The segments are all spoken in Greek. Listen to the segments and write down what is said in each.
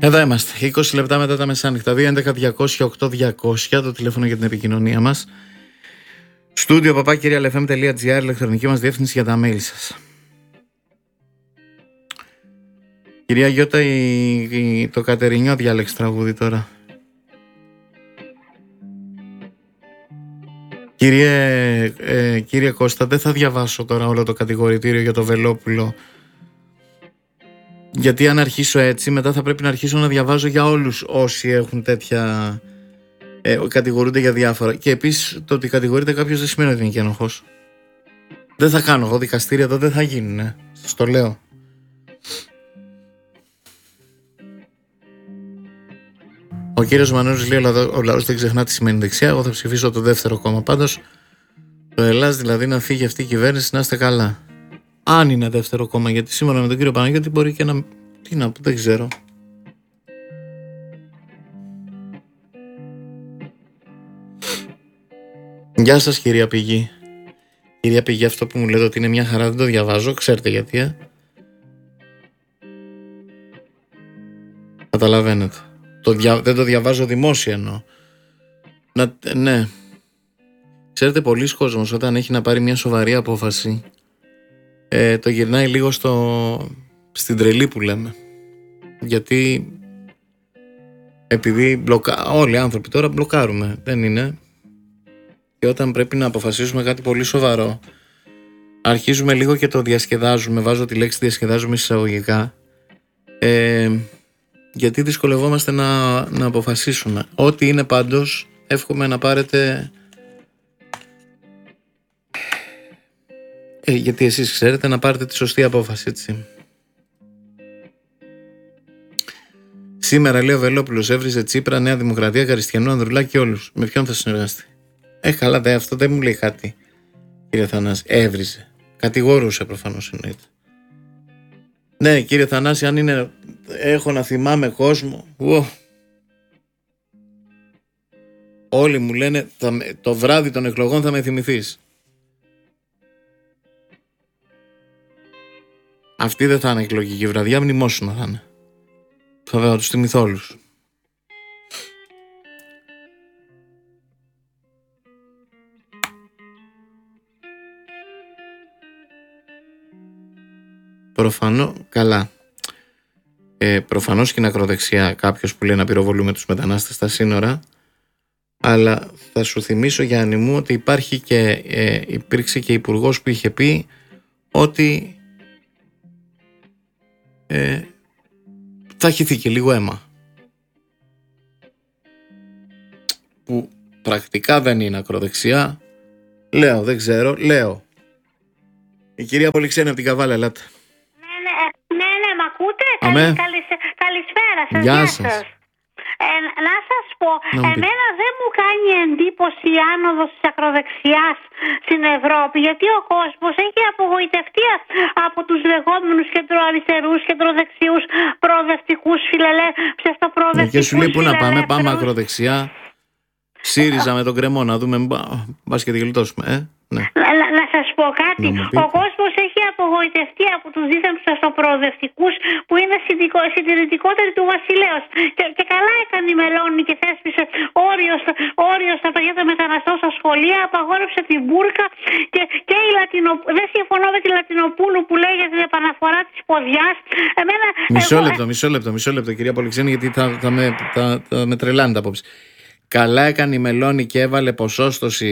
Εδώ είμαστε, 20 λεπτά μετά τα μεσάνυχτα. 2.11.200.8.200 το τηλέφωνο για την επικοινωνία μας. Στούντιο papakirialfm.gr, ηλεκτρονική μας διεύθυνση για τα mail σας. Κυρία Γιώτα, το Κατερινιό διάλεξε τραγούδι τώρα. Κύριε Κώστα, δεν θα διαβάσω τώρα όλο το κατηγορητήριο για το Βελόπουλο, γιατί αν αρχίσω έτσι μετά θα πρέπει να αρχίσω να διαβάζω για όλους όσοι έχουν τέτοια κατηγορούνται για διάφορα. Και επίσης το ότι κατηγορείται κάποιος δεν σημαίνει ότι είναι και ένοχος. Δεν θα κάνω εγώ δικαστήρια εδώ, δεν θα γίνουν, σας το λέω. Ο κύριος Μανώρης λέει: ο λαός δεν ξεχνά τι σημαίνει δεξιά. Εγώ θα ψηφίσω το δεύτερο κόμμα. Πάντως, το Ελλάς δηλαδή να φύγει αυτή η κυβέρνηση, να είστε καλά. Αν είναι δεύτερο κόμμα, γιατί σήμερα με τον κύριο Παναγιώτη μπορεί και να. Τι να πω, δεν ξέρω. Γεια σας, κυρία Πηγή. Κυρία Πηγή, αυτό που μου λέτε ότι είναι μια χαρά δεν το διαβάζω. Ξέρετε γιατί, Καταλαβαίνετε. Δεν το διαβάζω δημόσια εννοώ. Ναι. Ξέρετε, πολλοί κόσμος όταν έχει να πάρει μια σοβαρή απόφαση το γυρνάει λίγο στην τρελή που λέμε. Γιατί επειδή όλοι οι άνθρωποι τώρα μπλοκάρουμε, δεν είναι. Και όταν πρέπει να αποφασίσουμε κάτι πολύ σοβαρό, αρχίζουμε λίγο και το διασκεδάζουμε. Βάζω τη λέξη διασκεδάζουμε εισαγωγικά. Γιατί δυσκολευόμαστε να αποφασίσουμε. Ό,τι είναι πάντως, εύχομαι να πάρετε. Γιατί εσείς ξέρετε, να πάρετε τη σωστή απόφαση, έτσι. Σήμερα, λέει ο Βελόπουλος, έβριζε Τσίπρα, Νέα Δημοκρατία, Καριστιανού, Ανδρουλάκη και όλους. Με ποιον θα συνεργαστεί? Καλά, αυτό δεν μου λέει κάτι, κύριε Θανάση. Έβριζε. Κατηγορούσε προφανώς, εννοείται. Ναι, κύριε Θανάση, αν είναι. Έχω να θυμάμαι κόσμο. Όλοι μου λένε το βράδυ των εκλογών θα με θυμηθείς. Αυτή δεν θα είναι εκλογική βραδιά, μνημόσυνα θα είναι. Θα τους θυμηθώ όλους. Καλά. Προφανώς και είναι ακροδεξιά κάποιος που λέει να πυροβολούμε τους μετανάστες στα σύνορα, αλλά θα σου θυμίσω, Γιάννη μου, ότι υπήρξε και υπουργός που είχε πει ότι θα χυθεί και λίγο αίμα, που πρακτικά δεν είναι ακροδεξιά. Δεν ξέρω. Η κυρία Πολυξένη από την Καβάλα, ελάτε. Ναι, μ' ακούτε? Καλησπέρα σας. Γεια σας. Να σας πω, εμένα δεν μου κάνει εντύπωση η άνοδος της ακροδεξιάς στην Ευρώπη, γιατί ο κόσμος έχει απογοητευτεί από τους λεγόμενους κεντροαριστερούς, κεντροδεξιούς, προοδευτικούς, ψευτοπροοδευτικούς. Και σου λέει πού να πάμε ακροδεξιά. ΣΥΡΙΖΑ με τον κρεμό, να δούμε, μπας και τη γλιτώσουμε, ναι. Να σας πω κάτι. Ο κόσμος έχει απογοητευτεί από τους δίθεν ψευτοπροοδευτικούς που είναι συντηρητικότεροι του βασιλέως. Και καλά έκανε η Μελώνη και θέσπισε όριο στα παιδιά των μεταναστών στα σχολεία, απαγόρευσε την μπούρκα και δεν συμφωνώ με τη Λατινοπούλου που λέει για την επαναφορά της ποδιάς. Μισό λεπτό, κυρία Πολυξένη, γιατί θα με τρελάνετε απόψε. Καλά έκανε η Μελώνη και έβαλε ποσόστοση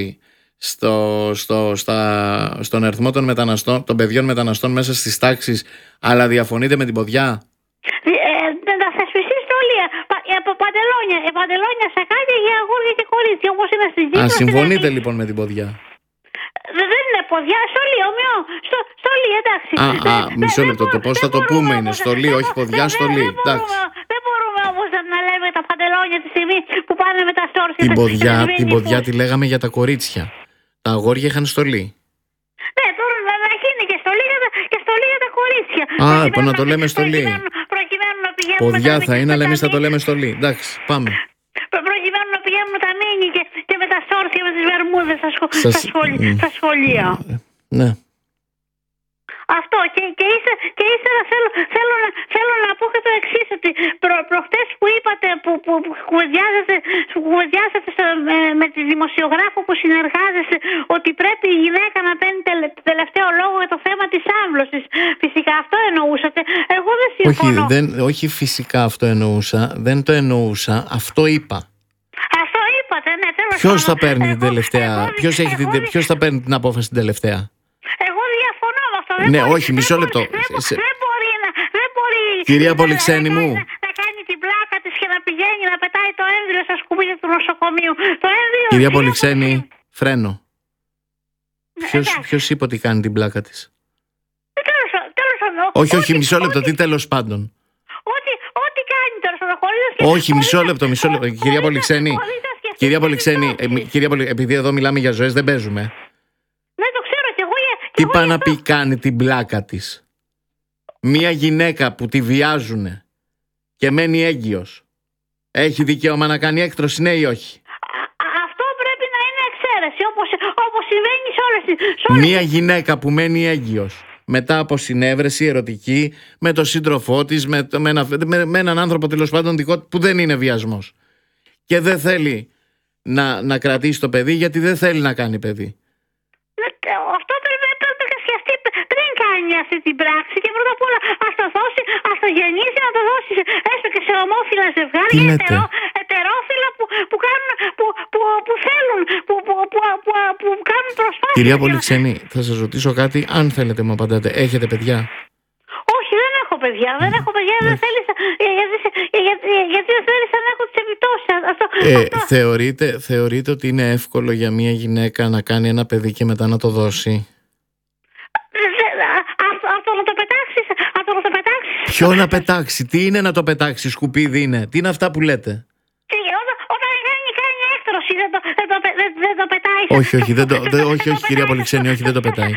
στον αριθμό των παιδιών μεταναστών μέσα στις τάξεις, αλλά διαφωνείτε με την ποδιά? Να θεσπιστεί στολία. Παντελόνια, σακάκια για αγόρια και κορίτσια, όπως είναι στην Κύπρο. Συμφωνείτε λοιπόν με την ποδιά? Δεν είναι ποδιά, στολή, στολή, εντάξει. Μισό λεπτό, το πώς θα το πούμε είναι στολή, όχι ποδιά, στολή. Δεν μπορούμε όμως να λέμε τα παντελόνια τη στιγμή που πάνε με τα σόρς. Την ποδιά τη λέγαμε για τα κορίτσια. Τα αγόρια είχαν στολή. Ναι, τώρα να γίνει και στολή για τα κορίτσια. Λοιπόν να το λέμε στολή. Ποδιά θα είναι, αλλά εμείς θα το λέμε στολή. Εντάξει, πάμε. Προκειμένου να πηγαίνουμε τα μίνι και με τα σόρτια, με τις βερμούδες στα σχολεία. Ναι. Αυτό και ύστερα θέλω να πω και το εξής, ότι προχτές που είπατε, που κουβεντιάζετε με τη δημοσιογράφο που συνεργάζεσαι, ότι πρέπει η γυναίκα να παίρνει τελευταίο λόγο για το θέμα της άμβλωσης. Φυσικά αυτό εννοούσατε. Εγώ δεν συμφωνώ. Όχι φυσικά αυτό εννοούσα. Δεν το εννοούσα. Αυτό είπα. Αυτό είπατε, ναι, τέλος. Ποιος θα παίρνει την τελευταία? Ποιος θα παίρνει την απόφαση την τελευταία? Εγώ διαφωνώ με αυτό. Ναι, όχι, μισό λεπτό. Δεν μπορεί. Κυρία Πολυξένη μου. Να κάνει την πλάκα της και να πηγαίνει να πετάει το έμβριο στα σκουπίδια του νοσοκομείου. Το έμβριο. Κυρία Πολυξένη, φρένο. Ποιος είπε ότι κάνει την πλάκα της? Όχι, μισό λεπτό. Τι τέλος πάντων? Ό,τι κάνει τώρα στο νοσοκομείο. Όχι, μισό λεπτό. Κυρία Πολυξένη, επειδή εδώ μιλάμε για ζωές, δεν παίζουμε. Ναι, το ξέρω κι εγώ. Τι πάει να πει κάνει την πλάκα της? Μία γυναίκα που τη βιάζουνε και μένει έγκυος, έχει δικαίωμα να κάνει έκτρωση, ναι ή όχι? Αυτό πρέπει να είναι εξαίρεση, όπως συμβαίνει σε όλες τις... Μία γυναίκα που μένει έγκυος μετά από συνέβρεση ερωτική με τον σύντροφό της, με έναν άνθρωπο τέλος πάντων δικό που δεν είναι βιασμός, και δεν θέλει να κρατήσει το παιδί γιατί δεν θέλει να κάνει παιδί. Αυτό πρέπει να σκεφτεί πριν κάνει αυτή την πράξη, και πρώτα απ' όλα ας το δώσει, ας το γεννήσει, να το δώσει έστω και σε ομόφυλα ζευγάρια, ετερόφυλα που θέλουν, που κάνουν προσπάθειες. Κυρία Πολυξένη, θα σας ρωτήσω κάτι, αν θέλετε μου απαντάτε. Έχετε παιδιά? Όχι, δεν έχω παιδιά. Δεν θέλησα, γιατί δεν θέλησα να έχω τις επιπτώσεις. Θεωρείτε ότι είναι εύκολο για μια γυναίκα να κάνει ένα παιδί και μετά να το δώσει? Αυτό να το πετάξεις. Ποιο να πετάξει? Τι είναι να το πετάξει? Σκουπίδι είναι? Τι είναι αυτά που λέτε? Όταν κάνει έκτρωση δεν το πετάει. Όχι, κυρία Πολυξένη, όχι, δεν το πετάει.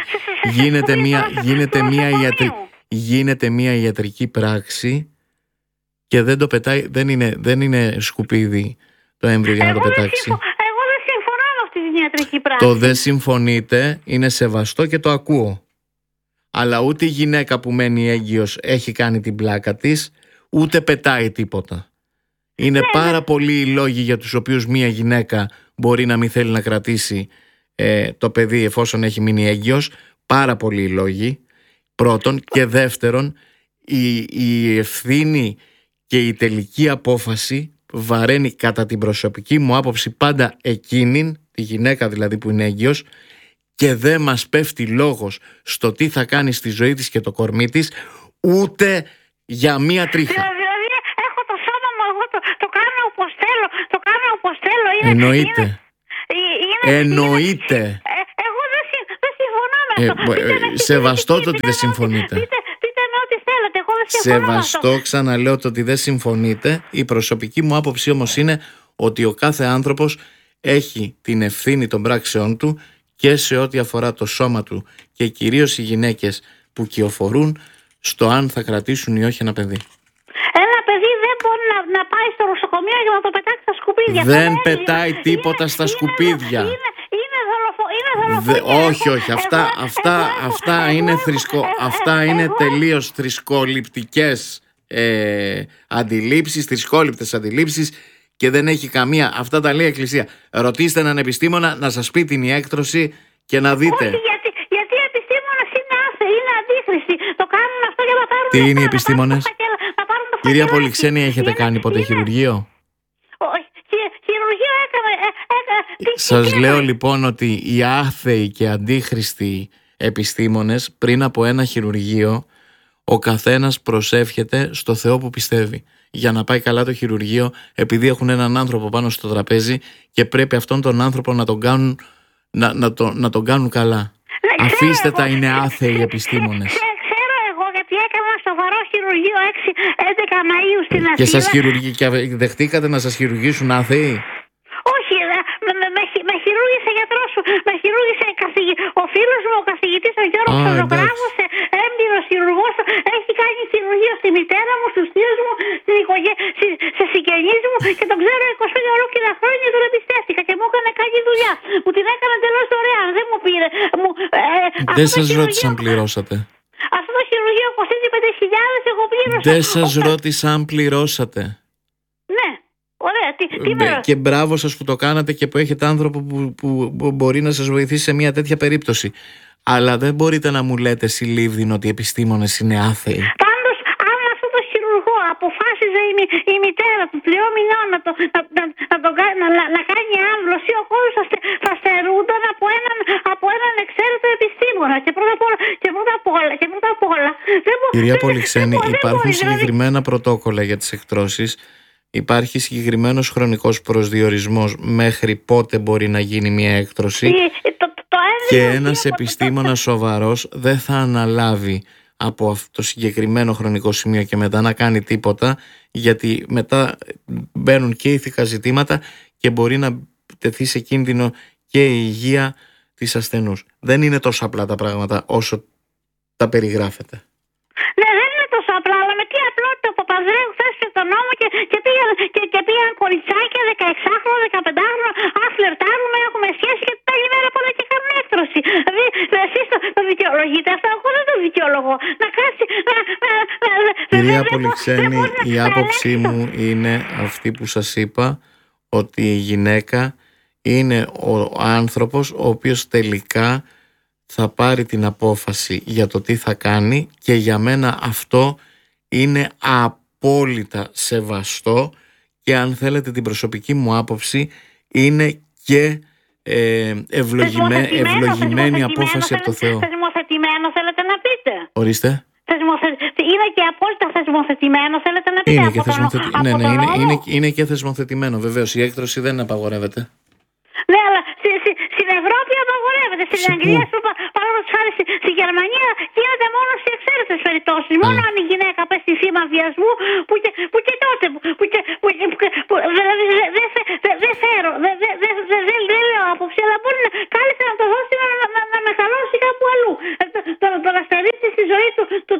Γίνεται μια ιατρική πράξη και δεν το πετάει. Δεν είναι σκουπίδι το έμβριο για να το πετάξει. Εγώ δεν συμφωνώ με αυτή την ιατρική πράξη. Το δεν συμφωνείτε είναι σεβαστό και το ακούω. Αλλά ούτε η γυναίκα που μένει έγκυος έχει κάνει την πλάκα της, ούτε πετάει τίποτα. Είναι πάρα πολλοί οι λόγοι για τους οποίους μια γυναίκα μπορεί να μην θέλει να κρατήσει το παιδί εφόσον έχει μείνει έγκυος. Πάρα πολλοί οι λόγοι. Πρώτον, και δεύτερον, η ευθύνη και η τελική απόφαση βαραίνει, κατά την προσωπική μου άποψη, πάντα εκείνην, τη γυναίκα δηλαδή που είναι έγκυος, και δεν μας πέφτει λόγος στο τι θα κάνει στη ζωή της και το κορμί της, ούτε για μία τρίχα. Δηλαδή έχω το σώμα μου, εγώ το κάνω όπως θέλω. Εννοείται. Εγώ δεν συμφωνώ με αυτό. Σεβαστό το ότι δεν συμφωνείτε. Πείτε με ό,τι θέλετε, εγώ δεν συμφωνώ. Σεβαστό, ξαναλέω, το ότι δεν συμφωνείτε. Η προσωπική μου άποψη όμως είναι ότι ο κάθε άνθρωπος έχει την ευθύνη των πράξεών του και σε ό,τι αφορά το σώμα του, και κυρίως οι γυναίκες που κυοφορούν, στο αν θα κρατήσουν ή όχι ένα παιδί. Ένα παιδί δεν μπορεί να πάει στο νοσοκομείο για να το πετάξει στα σκουπίδια. Δεν πετάει τίποτα στα σκουπίδια. Όχι. Αυτά είναι τελείως θρησκοληπτικές θρησκόληπτες αντιλήψεις, και δεν έχει καμία. Αυτά τα λέει η Εκκλησία. Ρωτήστε έναν επιστήμονα να σας πει την ιέκτρωση και να δείτε. Όχι, γιατί οι επιστήμονες είναι άθεοι, είναι αντίχρηστοι. Το κάνουν αυτό για να πάρουν. Τι είναι οι επιστήμονες? Κυρία Πολυξένη, έχετε κάνει ποτέ χειρουργείο? Χειρουργείο έκανα. Σας λέω λοιπόν ότι οι άθεοι και αντίχρηστοι επιστήμονες, πριν από ένα χειρουργείο, ο καθένας προσεύχεται στο Θεό που πιστεύει για να πάει καλά το χειρουργείο, επειδή έχουν έναν άνθρωπο πάνω στο τραπέζι και πρέπει αυτόν τον άνθρωπο να τον κάνουν, να τον κάνουν καλά. Αφήστε τα είναι άθεοι οι επιστήμονες. Ξέρω εγώ, γιατί έκανα σοβαρό χειρουργείο 6-11 Μαΐου στην Αθήνα. Και σας δεχτήκατε να σας χειρουργήσουν άθεοι? Όχι, με χειρούργησε γιατρός, με χειρούργησε ο φίλος μου, ο καθηγητής, ο Γιώργος Ζωγράφος, έμπειρος χειρουργός, έχει κάνει χειρουργείο στη μητέρα μου, στους θείους μου, σε συγγενείς μου, και τον ξέρω 25 ολόκληρα χρόνια, τον εμπιστεύτηκα και μου έκανε καλή δουλειά. Μου την έκανε εντελώς δωρεάν, δεν μου πήρε. Δεν σας ρώτησαν πληρώσατε? Αυτό το χειρουργείο κοστίζει 5.000, εγώ πλήρωσα Δεν σας ρώτησα αν πληρώσατε. Ναι, ωραία. Και μπράβο σας που το κάνατε και που έχετε άνθρωπο που μπορεί να σας βοηθήσει σε μια τέτοια περίπτωση. Αλλά δεν μπορείτε να μου λέτε συλλήβδιν ότι οι επιστήμονες είναι άθεοι. Πάντως, αν αυτό το χειρουργό αποφάσιζε η μητέρα του 3 μηνών να κάνει άμβλωση, ο κόσμος θα στερούνταν από έναν εξαίρετο επιστήμονα. Και πρώτα απ' όλα. Κυρία Πολυξένη, υπάρχουν συγκεκριμένα πρωτόκολλα για τις εκτρώσεις. Υπάρχει συγκεκριμένος χρονικός προσδιορισμός μέχρι πότε μπορεί να γίνει μια έκτρωση. Και ένας επιστήμονας σοβαρός δεν θα αναλάβει από αυτό το συγκεκριμένο χρονικό σημείο και μετά να κάνει τίποτα, γιατί μετά μπαίνουν και ηθικά ζητήματα και μπορεί να τεθεί σε κίνδυνο και η υγεία της ασθενούς. Δεν είναι τόσο απλά τα πράγματα όσο τα περιγράφετε. Ναι, δεν είναι τόσο απλά, αλλά με τι απλότητα ο Παπανδρέου θέσπισε τον νόμο και πήγαν κοριτσάκια 16χρονο, 15χρονο, φλερτάρουμε, έχουμε σχέση και την άλλη μέρα πάνε και κάνουν έκτρωση. Δηλαδή, εσείς το δικαιολογείτε αυτό, εγώ δεν το δικαιολογώ. Να κάτσει. Κυρία Πολυξένη, η άποψή μου είναι αυτή που σας είπα, ότι η γυναίκα είναι ο άνθρωπος ο οποίος τελικά θα πάρει την απόφαση για το τι θα κάνει, και για μένα αυτό είναι απόλυτα σεβαστό, και αν θέλετε την προσωπική μου άποψη είναι και ευλογημένη απόφαση από το Θεό. Θεσμοθετημένο θέλετε να πείτε? Ορίστε. Είναι και απόλυτα θεσμοθετημένο θέλετε να πείτε? Είναι και θεσμοθετημένο, βεβαίως. Η έκτρωση δεν απαγορεύεται. Ναι, αλλά στην Ευρώπη απαγορεύεται. Στην Αγγλία, παραδείγματος χάρη, στη Γερμανία γίνεται μόνο σε εξαίρετες περιπτώσεις. Μόνο αν η γυναίκα πέσει θύμα βιασμού, που και τότε. Δηλαδή δεν λέω άποψη, αλλά μπορεί κάλλιστα να το δώσει να μεγαλώσει κάπου αλλού. Το να στερήσει στη ζωή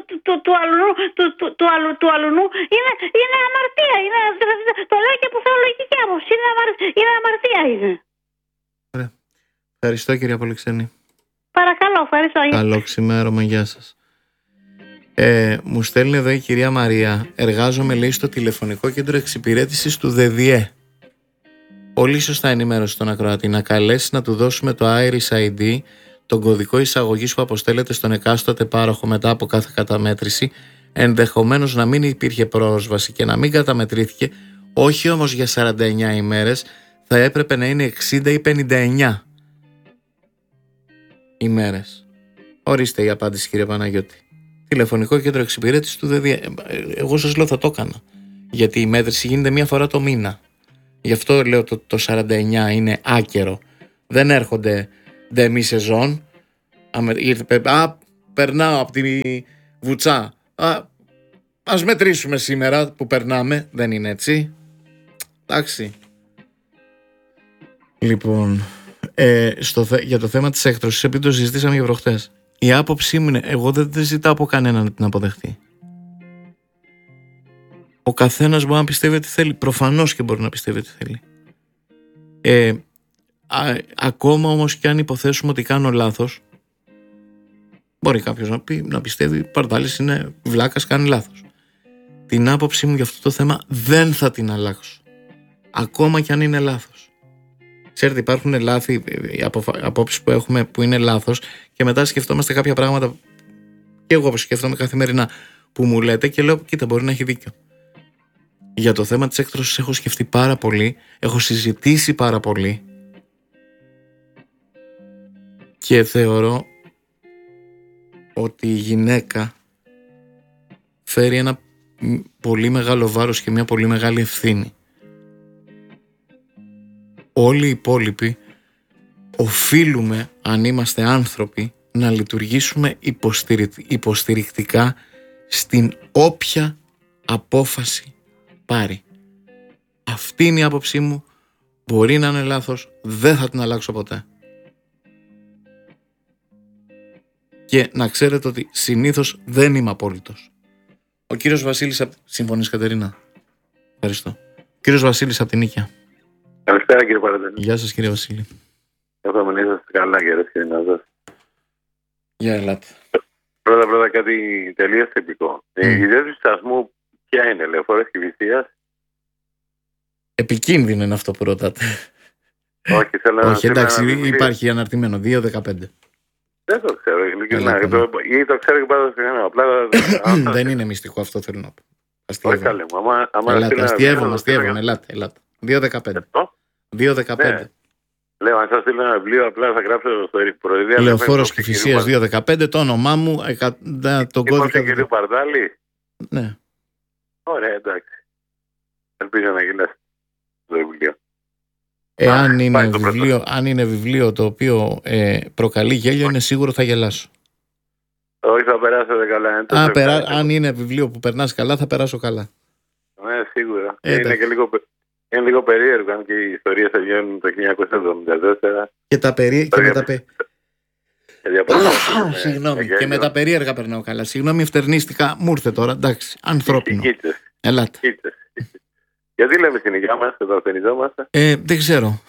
του αλουνού είναι αμαρτία. Το λέω και από θεολογική άποψη. Είναι αμαρτία. Ωραία. Ευχαριστώ, κυρία Πολυξένη. Παρακαλώ, ευχαριστώ. Καλό ξημέρωμα, γεια σας. Μου στέλνει εδώ η κυρία Μαρία. Εργάζομαι, λέει, στο τηλεφωνικό κέντρο εξυπηρέτησης του ΔΔΕ. Πολύ σωστά ενημέρωσε τον ακροατή. Να καλέσει να του δώσουμε το Iris ID, τον κωδικό εισαγωγής που αποστέλλεται στον εκάστοτε πάροχο μετά από κάθε καταμέτρηση. Ενδεχομένως να μην υπήρχε πρόσβαση και να μην καταμετρήθηκε, όχι όμως για 49 ημέρες, θα έπρεπε να είναι 60 ή 59 ημέρες. Ορίστε η απάντηση, κύριε Παναγιώτη. Τηλεφωνικό κέντρο εξυπηρέτησης του ΔΔΕ. Εγώ σας λέω θα το έκανα. Γιατί η μέτρηση γίνεται μία φορά το μήνα. Γι' αυτό λέω το 49 είναι άκερο. Δεν έρχονται ντεμή σεζόν. Περνάω από τη Βουτσά. Ας μετρήσουμε σήμερα που περνάμε. Δεν είναι έτσι. Εντάξει. Λοιπόν, για το θέμα της έκτρωσης, επειδή το συζητήσαμε και προχτές, η άποψή μου είναι, εγώ δεν ζητάω από κανέναν να την αποδεχτεί. Ο καθένας μπορεί να πιστεύει ότι θέλει. Προφανώς και μπορεί να πιστεύει ότι θέλει. Ακόμα όμως και αν υποθέσουμε ότι κάνω λάθος, μπορεί κάποιος να πιστεύει Παρτάλης είναι βλάκας, κάνει λάθος. Την άποψή μου για αυτό το θέμα δεν θα την αλλάξω. Ακόμα και αν είναι λάθος. Ξέρετε, υπάρχουν λάθη, απόψεις που έχουμε που είναι λάθος, και μετά σκεφτόμαστε κάποια πράγματα, και εγώ σκέφτομαι καθημερινά, που μου λέτε και λέω, κοίτα, μπορεί να έχει δίκιο. Για το θέμα της έκτρωσης έχω σκεφτεί πάρα πολύ, έχω συζητήσει πάρα πολύ, και θεωρώ ότι η γυναίκα φέρει ένα πολύ μεγάλο βάρος και μια πολύ μεγάλη ευθύνη. Όλοι οι υπόλοιποι οφείλουμε, αν είμαστε άνθρωποι, να λειτουργήσουμε υποστηρικτικά στην όποια απόφαση πάρει. Αυτή είναι η άποψή μου. Μπορεί να είναι λάθος, δεν θα την αλλάξω ποτέ. Και να ξέρετε ότι συνήθως δεν είμαι απόλυτος. Ο κύριος Βασίλης, συμφωνείς, Κατερίνα? Ευχαριστώ. Ο κύριος Βασίλης από την Νίκαια. Καλησπέρα, κύριε Παραδέλη. Γεια σας, κύριε Βασίλη. Εύχομαι να είσαστε καλά, κύριε Σκηνάζας. Γεια, ελάτε. Πρώτα κάτι τελείως τυπικό. Η ιδέα του σταθμού ποια είναι, Λεωφόρος Κηφισίας? Επικίνδυνο είναι αυτό που ρωτάτε. Όχι, θέλω να... Όχι, εντάξει, υπάρχει αναρτημένο 2-15. Δεν το ξέρω, ειλικρινά. Ή το ξέρω και πάντα σε κανένα. Απλά... Δεν είναι μυστικό αυτό, θέλω να πω. Όχι καλέ μου. Αστείευομαι, ελάτε. 2-15. 2-15. Λέω, αν σας στείλω ένα βιβλίο, απλά θα γράψω στο Προεδρία. Λεωφόρος Κηφισίας 2-15, το όνομά μου, τον κώδικα. Κύριο Παρδάλη. Ναι. Ωραία, εντάξει. Ελπίζω να γελάσει το βιβλίο. Αν είναι βιβλίο το οποίο προκαλεί γέλιο, είναι σίγουρο θα γελάσω. Όχι, θα περάσετε καλά. Αν είναι βιβλίο που περνάς καλά, θα περάσω καλά. Ναι, σίγουρα. Είναι λίγο περίεργο, αν και οι ιστορίες θα βγαίνουν το 1974. Και Συγγνώμη, και με τα περίεργα περνάω καλά. Συγγνώμη, ευτερνίστηκα, μου ήρθε τώρα, εντάξει, ανθρώπινο. Ελάτε. Γιατί λέμε στην υγεία μας και το ασθενιζόμαστε? Δεν ξέρω.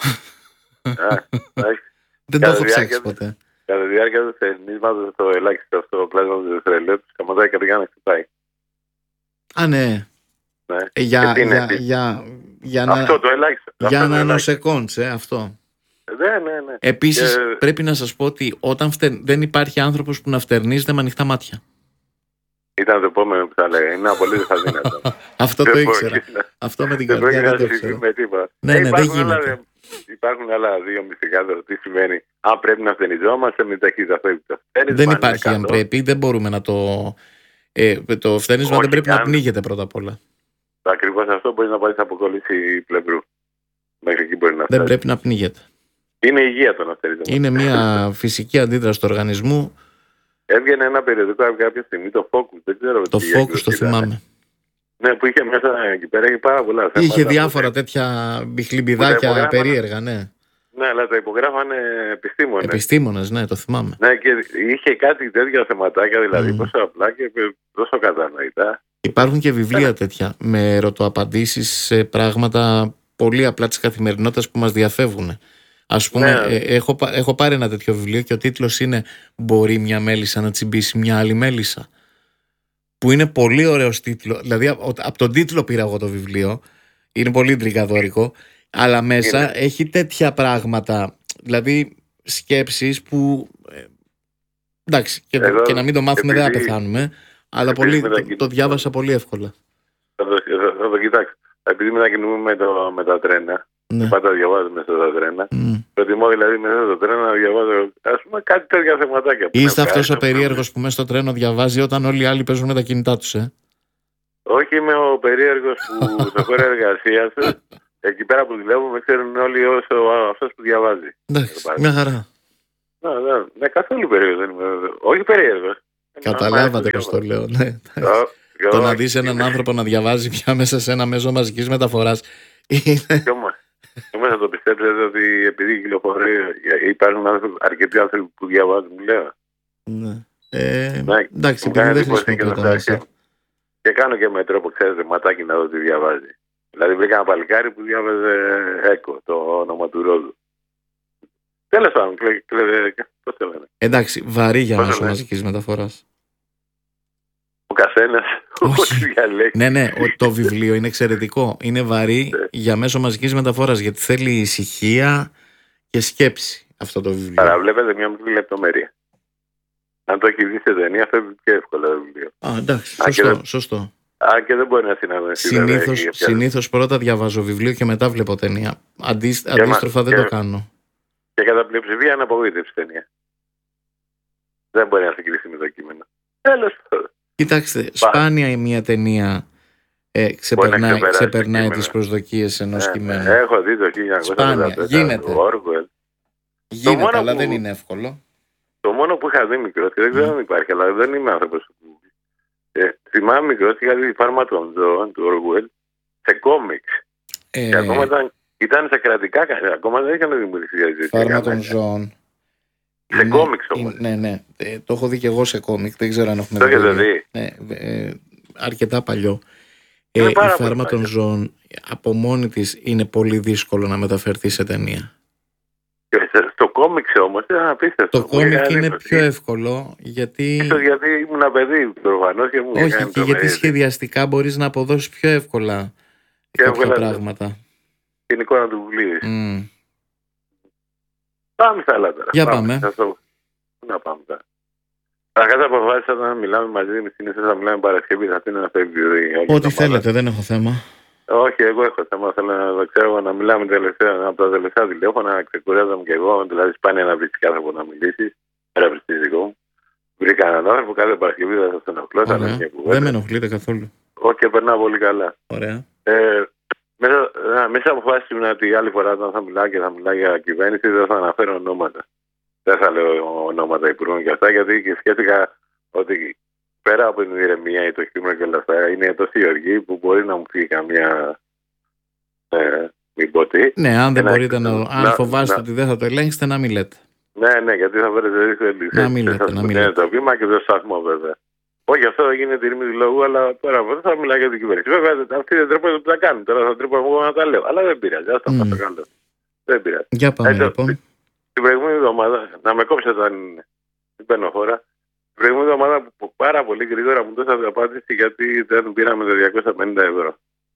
Δεν το έχω ψάξει ποτέ. Κατά τη διάρκεια του ασθενίσματος, το ελάχιστο αυτό πλάσμα του δευτερολέπτου σταματάει η καρδιά να χτυπάει. Α, ναι. Αυτό το ελάχιστο. Για νανοσεκόντς, αυτό. Ναι. Επίσης, πρέπει να σας πω ότι όταν δεν υπάρχει άνθρωπος που να φτερνίζεται με ανοιχτά μάτια. Ήταν το επόμενο που θα λέγα. Είναι απολύτως αδύνατο. Αυτό το ήξερα. Αυτό με την καρδιά δεν το ήξερα. Ναι, δεν γίνεται. Υπάρχουν άλλα δύο μυστικά τώρα. Τι σημαίνει? Αν πρέπει να φθενιζόμαστε με ταχύτητα. Δεν υπάρχει αν πρέπει. Δεν μπορούμε να το... Το φθένισμα δεν πρέπει να πνίγεται πρώτα απ' όλα. Ακριβώς αυτό μπορεί να πάρει αποκόλληση πλευρού. Μέχρι εκεί μπορεί να φτάσει. Δεν πρέπει να πνίγεται. Είναι υγεία το να φθενιζόμαστε. Είναι μια φυσική αντίδραση του οργανισμού. Έβγαινε ένα περιοδικό κάποια στιγμή, το Focus. Δεν ξέρω το Focus το θυμάμαι. Ναι, που είχε μέσα εκεί πέρα, είχε πάρα πολλά θέματα. Είχε διάφορα τέτοια μπιχλιμπιδάκια περίεργα, ναι. Ναι, αλλά τα υπογράφανε επιστήμονες. Επιστήμονες, ναι, το θυμάμαι. Ναι, και είχε κάτι τέτοια θεματάκια, δηλαδή τόσο απλά και τόσο κατανοητά. Υπάρχουν και βιβλία τέτοια, με ερωτοαπαντήσεις σε πράγματα πολύ απλά της καθημερινότητας που μας διαφεύγουν. Ας πούμε, ναι. Έχω πάρει ένα τέτοιο βιβλίο και ο τίτλος είναι «Μπορεί μια μέλισσα να τσιμπήσει μια άλλη μέλισσα?» Που είναι πολύ ωραίος τίτλο. Δηλαδή, από τον τίτλο πήρα εγώ το βιβλίο. Είναι πολύ ντρικαδόρικο. Αλλά μέσα έχει τέτοια πράγματα. Δηλαδή, σκέψεις που... εντάξει, και να μην το μάθουμε δεν θα πεθάνουμε. Αλλά το διάβασα πολύ εύκολα. Θα το κοιτάξω. Επειδή μετακινούμε με τα τρένα, ναι. Πάντα διαβάζω μέσα στα τρένα. Προτιμώ δηλαδή μέσα στο τρένο να διαβάζω, ας πούμε, κάτι τέτοια θεματάκια. Είστε αυτός ο περίεργος που μέσα στο τρένο διαβάζει όταν όλοι οι άλλοι παίζουν με τα κινητά τους, Όχι, είμαι ο περίεργος που στο χώρο εργασίας, εκεί πέρα που δουλεύω, με ξέρουν όλοι όσο αυτός που διαβάζει. Εντάξει, μια χαρά. Ναι, καθόλου περίεργος δεν είμαι. Όχι περίεργος. Καταλάβατε πως το λέω, ναι. Το να δεις έναν άνθρωπο να διαβάζει πια μέσα σε ένα μέσο μαζικής μεταφοράς είναι... Όμως θα το πιστέψετε ότι επειδή κυκλοφορεί υπάρχουν αρκετοί άνθρωποι που διαβάζουν, λέω. Ναι. Εντάξει, επειδή δεν χρησιμοποιώ το μέσα. Και κάνω και με τρόπο, ξέρετε, ματάκι να δω τι διαβάζει. Δηλαδή βρήκα ένα παλικάρι που διάβαζε ΕΚΟ, το όνομα του Ρόδου. Τέλος πάντων, πώς το λένε. Εντάξει, βαρύ για μέσο μαζικής μεταφοράς. Ο καθένας. Ναι, το βιβλίο είναι εξαιρετικό. Είναι βαρύ για μέσο μαζικής μεταφοράς γιατί θέλει ησυχία και σκέψη αυτό το βιβλίο. Άρα βλέπετε μια μικρή λεπτομέρεια. Αν το έχει δει σε ταινία, φεύγει πιο εύκολα το βιβλίο. Εντάξει, σωστό. Αν και δεν μπορεί να συναντήσει. Συνήθως πρώτα διαβάζω βιβλίο και μετά βλέπω ταινία. Αντίστροφα δεν το κάνω. Και κατά πλειοψηφία είναι απογοήτευση ταινία. Δεν μπορεί να συγκριθεί με το κείμενο. Τέλος πάντων. Κοιτάξτε, σπάνια μια ταινία ξεπερνάει τις προσδοκίες ενός κειμένου. Έχω δει το 1944. Σπάνια, γίνεται. Γίνεται, αλλά δεν είναι εύκολο. Το μόνο που είχα δει μικρός, και δεν ξέρω αν υπάρχει, αλλά δεν είμαι άνθρωπος που... θυμάμαι μικρός, είχα δει Φάρμα των Ζώων του Orwell σε κόμιξ. Και ακόμα ήταν σε κρατικά, ακόμα δεν είχαν δημιουργηθεί. Φάρμα των Ζώων. Σε κόμιξ όμως. Ναι. Το έχω δει και εγώ σε κόμικ. Δεν ξέρω αν έχουμε δει. Το έχετε δει. Ναι, αρκετά παλιό. Η Φάρμα των Ζώων από μόνη της είναι πολύ δύσκολο να μεταφερθεί σε ταινία. Στο κόμιξ όμως ήταν απίστευτο. Το κόμικ είναι πιο εύκολο γιατί. Ίσως γιατί ήμουν παιδί προφανώς και μου όχι, κάνει και γιατί σχεδιαστικά μπορείς να αποδώσεις πιο εύκολα κάποια πράγματα. Την εικόνα του βιβλίου. Πάμε στα άλλα τώρα. Για πάμε. Να πάμε τώρα. Καταρχάς αποφάσισα να μιλάμε μαζί, συνήθως να μιλάμε Παρασκευή, θα είναι ένα παιδί. Ό,τι θέλετε, δεν έχω θέμα. Όχι, εγώ έχω θέμα. Θέλω να ξέρω να μιλάμε από τα τελευταία τηλέφωνα, να ξεκουράζομαι και εγώ. Δηλαδή, σπάνια να βρει άνθρωπο να μιλήσει. Πέρα δικό μου. Βρήκα έναν άνθρωπο, κάθε Παρασκευή θα σα ενοχλώ. Δεν με ενοχλείτε καθόλου. Όχι, και περνάω πολύ καλά. Ωραία. Μέσα αποφάσισαμε ότι άλλη φορά όταν θα μιλάω και θα μιλάω για κυβέρνηση δεν θα αναφέρω ονόματα. Δεν θα λέω ονόματα υπουργών και αυτά, γιατί και σκέφτηκα ότι πέρα από την ηρεμία ή το χείμωνα και όλα αυτά, είναι τόση οργή που μπορεί να μου φύγει καμία. Μην πω τι. Ναι, αν δεν μπορείτε αν φοβάστε ότι δεν θα το ελέγξετε, να μην λέτε. Ναι, γιατί θα βρείτε δύσκολη να μην λέτε. Το βήμα και το σταθμό, βέβαια. Όχι, αυτό δεν γίνεται ρήμη του λόγου, αλλά πέρα από αυτό θα μιλάω για την κυβέρνηση. Βέβαια, αυτοί δεν τρέπονται που τα κάνουν. Τώρα θα τρέπω εγώ να τα λέω. Αλλά δεν πειράζει. Ας το πάω καλό. Δεν πειράζει. Για πάμε λοιπόν. Την προηγούμενη εβδομάδα, να με κόψετε αν παίρνω χώρα. Την προηγούμενη εβδομάδα που πάρα πολύ γρήγορα μου δώσατε απάντηση γιατί δεν πήραμε τα 250 ευρώ.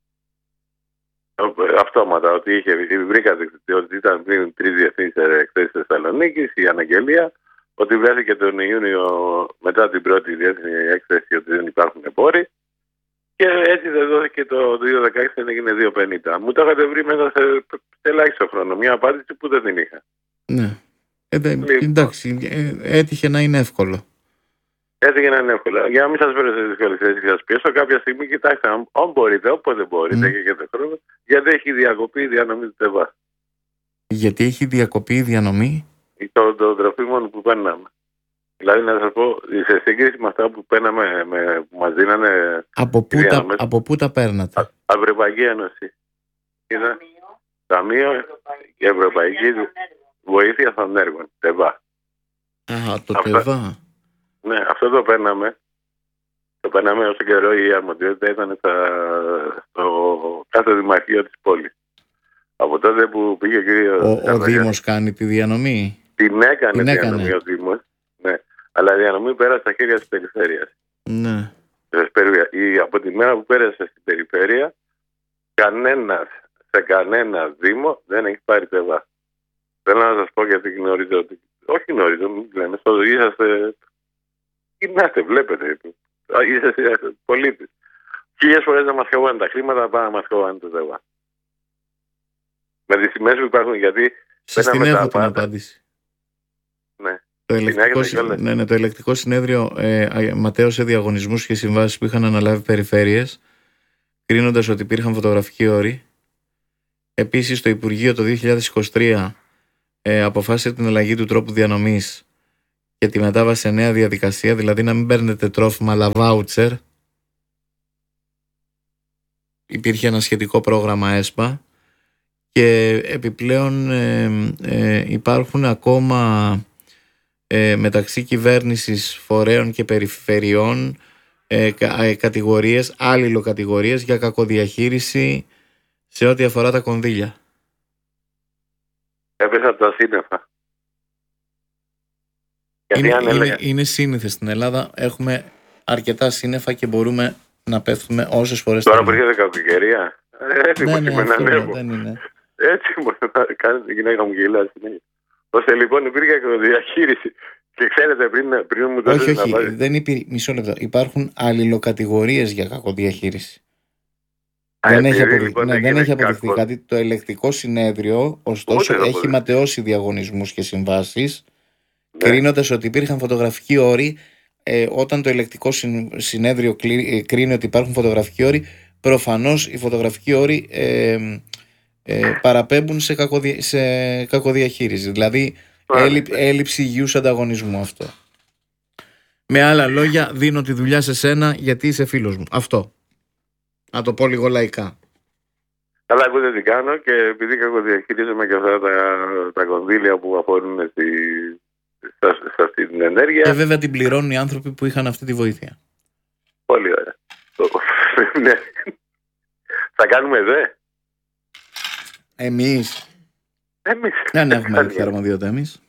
Αυτόματα, ότι βρήκατε ότι ήταν πριν 3 διευθύνσεις εκθέσεις της Θεσσαλονίκης, η αναγγελία, ότι βρέθηκε τον Ιούνιο μετά την πρώτη διεθνή έκθεση ότι δεν υπάρχουν πόροι και έτσι δεν δόθηκε το 2016, δεν έγινε 250. Μου το είχατε βρει μέσα σε ελάχιστο χρόνο, μια απάντηση που δεν την είχα. Ναι, εντάξει, έτυχε να είναι εύκολο. Έτυχε να είναι εύκολο. Για να μην σας φέρω σε δύσκολη θέση και σας πιέσω, κάποια στιγμή κοιτάξτε, αν μπορείτε, όποτε μπορείτε και έχετε χρόνο, γιατί έχει διακοπεί η διανομή του ΤΕΒΑ. Γιατί έχει διακοπεί η διανομή των τροφίμων που παίρναμε. Δηλαδή να σας πω, σε σύγκριση με αυτά που παίρναμε, που μας δίνανε. Από πού τα παίρνατε? Από Ευρωπαϊκή Ένωση. Ταμείο και Ευρωπαϊκή Βοήθεια των Έργων. ΤΕΒΑ. Το ΤΕΒΑ. Ναι, αυτό το παίρναμε. Το παίρναμε όσο καιρό η αρμοδιότητα ήταν στο κάθε δημαρχείο της πόλης. Από τότε που πήγε ο Δήμος κάνει τη διανομή. Την έκανε τη διανομή ο Δήμος. Ναι. Αλλά η διανομή πέρασε στα χέρια της περιφέρειας. Ναι. Από τη μέρα που πέρασε στην περιφέρεια, σε κανένα Δήμο δεν έχει πάρει ΤΕΒΑ. Θέλω να σας πω γιατί γνωρίζω ότι. Όχι γνωρίζω, μην λέμε. Είσαστε, βλέπετε. Είσαστε πολίτες. 1000 φορές να μας κόβανε τα χρήματα, πάνε να μας κόβανε το ΤΕΒΑ. Με τις τιμές που υπάρχουν, γιατί. Σας την έχω την απάντηση. Ναι. Το ελεκτικό συνέδριο ματέωσε διαγωνισμούς και συμβάσεις που είχαν αναλάβει περιφέρειες, κρίνοντας ότι υπήρχαν φωτογραφικοί όροι. Επίσης, το Υπουργείο το 2023 αποφάσισε την αλλαγή του τρόπου διανομής και τη μετάβαση σε νέα διαδικασία, δηλαδή να μην παίρνετε τρόφιμα αλλά βάουτσερ. Υπήρχε ένα σχετικό πρόγραμμα ΕΣΠΑ και επιπλέον υπάρχουν ακόμα μεταξύ κυβέρνησης, φορέων και περιφερειών κατηγορίες, αλληλοκατηγορίες για κακοδιαχείριση σε ό,τι αφορά τα κονδύλια. Έπεσα τα σύννεφα. Είναι σύνηθες στην Ελλάδα. Έχουμε αρκετά σύννεφα και μπορούμε να πέφτουμε όσες φορές. Τώρα που έρχεται κακοκαιρία, έτσι δεν είναι. Έτσι μπορεί να κάνει τη γυναίκα μου γελά. Ώστε λοιπόν υπήρχε κακοδιαχείριση. Και ξέρετε πριν μου το όχι, δεν υπήρχε. Μισό λεπτό. Υπάρχουν αλληλοκατηγορίες για κακοδιαχείριση. Δεν έχει αποδειχθεί κάτι. Το ελεκτικό συνέδριο, ωστόσο, έχει ματαιώσει διαγωνισμούς και συμβάσεις, κρίνοντας ότι υπήρχαν φωτογραφικοί όροι. Όταν το ελεκτικό συνέδριο κρίνει ότι υπάρχουν φωτογραφικοί όροι, προφανώς οι φωτογραφικοί όροι παραπέμπουν σε κακοδιαχείριση. Δηλαδή, έλλειψη υγιούς ανταγωνισμού αυτό. Με άλλα λόγια, δίνω τη δουλειά σε σένα γιατί είσαι φίλος μου. Αυτό. Να το πω λίγο λαϊκά. Αλλά εγώ δεν την κάνω και επειδή κακοδιαχειρίζομαι και αυτά τα κονδύλια που αφορούν σε αυτή την ενέργεια. Και βέβαια την πληρώνουν οι άνθρωποι που είχαν αυτή τη βοήθεια. Πολύ ωραία. Ναι. Θα κάνουμε δε. Εμείς. Δεν έχουμε τέτοια αρμοδιότητα εμείς.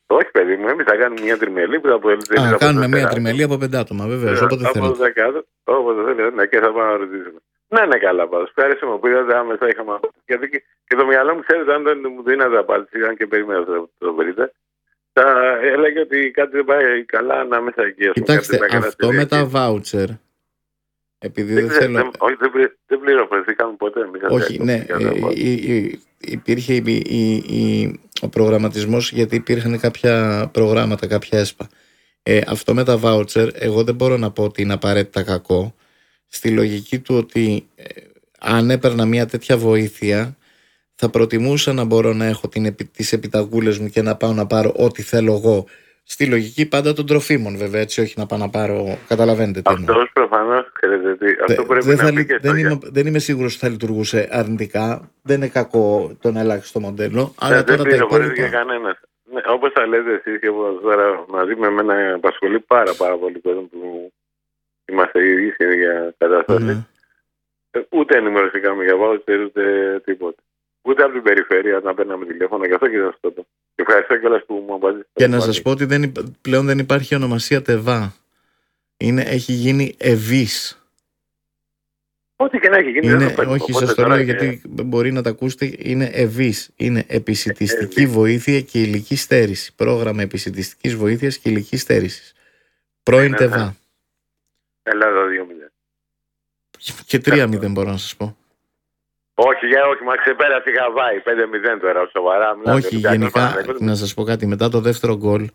Όχι, παιδί μου, εμείς θα κάνουμε μια τριμελή που θα αποτελεί. Κάνουμε μια τριμελή από 5 άτομα, βεβαίως. Όποτε θέλετε. Όποτε θέλετε, ναι, και θα πάμε να ρωτήσουμε. Ναι, καλά, πάντως. Ευχαριστώ μου που είδατε άμεσα. Είχαμε. Γιατί και το μυαλό μου, ξέρετε, αν δεν μου δίνατε απάντηση, αν και περίμενα το βρείτε, θα έλεγε ότι κάτι δεν πάει καλά ανάμεσα εκεί. Κοιτάξτε, αυτό με τα βάουτσερ. Επειδή δεν θέλω. Όχι, δεν πληροφορηθήκαμε ποτέ. Όχι, ναι. Υπήρχε ο προγραμματισμός, γιατί υπήρχαν κάποια προγράμματα, κάποια ΕΣΠΑ. Αυτό με τα βάουτσερ, εγώ δεν μπορώ να πω ότι είναι απαραίτητα κακό. Στη λογική του ότι αν έπαιρνα μια τέτοια βοήθεια, θα προτιμούσα να μπορώ να έχω τις επιταγούλες μου και να πάω να πάρω ό,τι θέλω εγώ. Στη λογική πάντα των τροφίμων, βέβαια, έτσι, όχι να πάω να πάρω. Καταλαβαίνετε τι εννοώ. Αυτός προφανώς, ξέρετε, αυτό πρέπει να πει. Δεν είμαι σίγουρος ότι θα λειτουργούσε αρνητικά. Δεν είναι κακό το να αλλάξει το μοντέλο. Αλλά δεν πληροφορήθηκε κανένας. Ναι, όπως θα λέτε εσείς και τώρα μαζί με εμένα απασχολεί πάρα πολύ κόσμο που είμαστε οι ίδια κατάσταση. Ναι. Ούτε ενημερωθήκαμε για βάουτσερ ούτε τίποτα. Ούτε από την περιφέρεια να παίρναμε τηλέφωνο, γι' αυτό και δεν σας το. Ευχαριστώ κιόλας που μου απαντήσετε. Και να σας πω ότι πλέον δεν υπάρχει ονομασία ΤΕΒΑ. Έχει γίνει ΕΒΙΣ. Ό,τι και να έχει γίνει. Όχι, σας το λέω γιατί μπορεί να τα ακούσετε. Είναι ΕΒΙΣ. Είναι επισιτιστική βοήθεια και ηλική στέρηση. Πρόγραμμα επισιτιστικής βοήθειας και ηλικής στέρησης. Πρώην ΤΕΒΑ. Ελλάδα 2-0. Και 3-0 μπορώ να σας πω. Όχι, μα ξεπέρασε η Χαβάη. 5-0 τώρα, σοβαρά. Όχι, γενικά, να σας πω κάτι. Μετά το δεύτερο γκολ,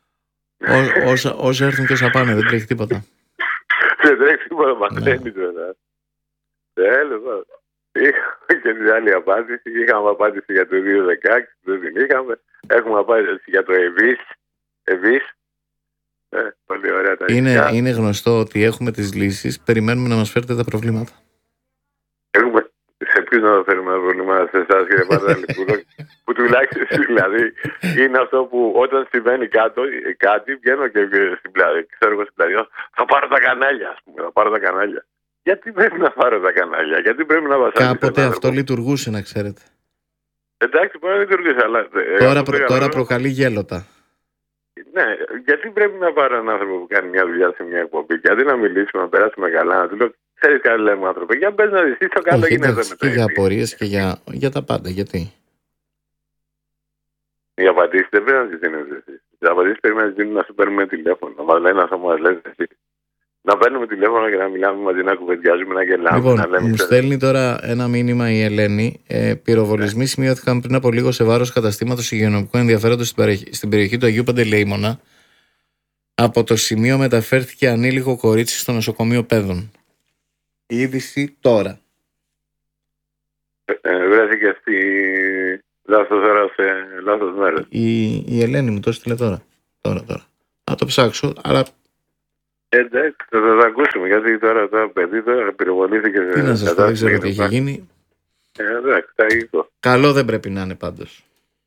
όσα έρθουν και όσα πάνε, δεν τρέχει τίποτα. Δεν τρέχει τίποτα, μαθαίνει τώρα. Τέλος πάντων. Είχαμε και την άλλη απάντηση. Είχαμε απάντηση για το 2016, δεν την είχαμε. Έχουμε απάντηση για το ΕΒΙΣ. Πολύ ωραία τα είναι γνωστό ότι έχουμε τις λύσεις. Περιμένουμε να μας φέρετε τα προβλήματα. Σε ποιους να το φέρουμε τα προβλήματα, σε εσάς κύριε Παντάλη, που τουλάχιστον δηλαδή είναι αυτό που όταν συμβαίνει κάτι, βγαίνω και στην πλατεία, θα πάρω τα κανάλια, ας πούμε, θα πάρω τα κανάλια. Γιατί πρέπει να πάρω τα κανάλια, γιατί πρέπει να βασάρω. Κάποτε αυτό λειτουργούσε, να ξέρετε. Εντάξει, μπορεί να λειτουργήσει, αλλά. Τώρα προκαλεί γέλοτα. Ναι, γιατί πρέπει να πάρω έναν άνθρωπο που κάνει μια δουλειά σε μια εκπομπή, γιατί να μιλήσουμε, να περάσουμε καλά, να του λέω. Ξέρεις κάτι λέμε άνθρωποι, για μπες να δεις τι στο κάτω γίνεται με το. Και για απορίες και για τα πάντα, γιατί. Οι απαντήσεις δεν πρέπει να τις δίνετε εσείς. Οι απαντήσεις πρέπει να τις δίνουν να σου παίρνουμε τηλέφωνο. Να μας λένε αυτό που μας λέτε εσείς. Να παίρνουμε τηλέφωνο και να μιλάμε μαζί, να κουβεντιάζουμε, να γελάμε. Λοιπόν, να λέμε, μου στέλνει τώρα ένα μήνυμα η Ελένη. Πυροβολισμοί σημειώθηκαν πριν από λίγο σε βάρος καταστήματος υγειονομικού ενδιαφέροντος στην περιοχή του Αγίου Παντελεήμονα. Από το σημείο μεταφέρθηκε ανήλικο κορίτσι στο νοσοκομείο Πέδων. Η είδηση τώρα. Βρέθηκε στη λάθος ώρα σε λάθος μέρες. Η Ελένη μου το έστειλε τώρα. Να το ψάξω, αλλά. Εντάξει, θα το ακούσουμε, γιατί τώρα το παιδί τώρα πυροβολήθηκε. Τι να σας πω, δεν ξέρω τι έχει γίνει. Εντάξει, θα είναι. Καλό δεν πρέπει να είναι πάντως.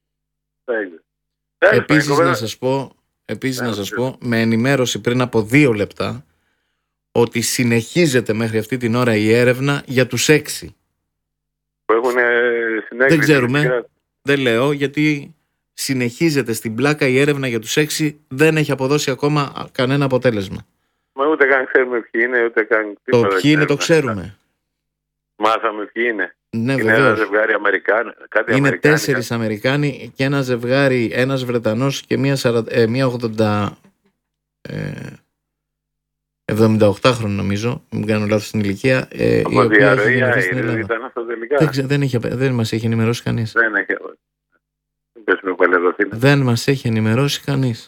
Επίσης να σας πω, με ενημέρωση πριν από 2 λεπτά, ότι συνεχίζεται μέχρι αυτή την ώρα η έρευνα για τους 6. Που έχουν συνέχιση. Δεν ξέρουμε, δεν λέω, γιατί συνεχίζεται στην πλάκα η έρευνα για τους 6, δεν έχει αποδώσει ακόμα κανένα αποτέλεσμα. Μα ούτε καν ξέρουμε ποιοι είναι, ούτε καν τίποτα. Το ποιοι είναι το ξέρουμε. Μάθαμε ποιοι είναι. Ναι, είναι βεβαίως. Ένα ζευγάρι Αμερικάνοι. Είναι 4 Αμερικάνοι και ένα ζευγάρι, ένας Βρετανός και μία 78χρονη νομίζω, μην κάνω λάθος στην ηλικία. Από διαρροή ήταν αυτό τελικά. Δεν μας έχει ενημερώσει κανείς. Δεν μας έχει ενημερώσει κανείς.